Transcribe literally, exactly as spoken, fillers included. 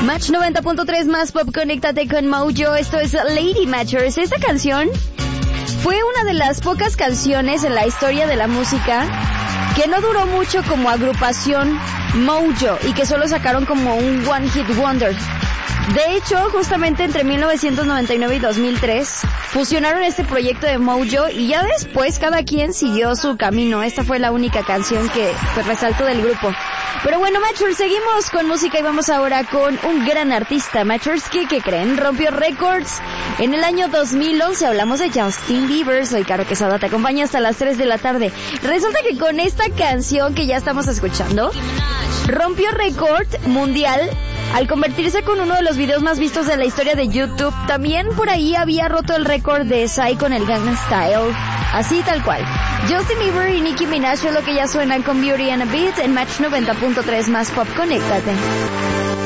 Match noventa punto tres más Pop, conéctate con Mojo. Esto es Lady Matchers. Esta canción fue una de las pocas canciones en la historia de la música que no duró mucho como agrupación Mojo y que solo sacaron como un One Hit Wonder. De hecho, justamente entre mil novecientos noventa y nueve y dos mil tres fusionaron este proyecto de Mojo y ya después cada quien siguió su camino. Esta fue la única canción que pues resaltó del grupo. Pero bueno, Matchers, seguimos con música y vamos ahora con un gran artista. Matchers, ¿qué, qué creen? Rompió récords en el año dos mil once. Hablamos de Justin Bieber. Soy Caro Quesada, te acompaña hasta las tres de la tarde. Resulta que con esta canción que ya estamos escuchando, rompió récord mundial al convertirse con uno de los videos más vistos de la historia de YouTube. También por ahí había roto el récord de Psy con el Gangnam Style. Así tal cual. Justin Bieber y Nicki Minaj es lo que ya suenan con Beauty and a Beat en Match noventa punto tres más Pop. Conéctate.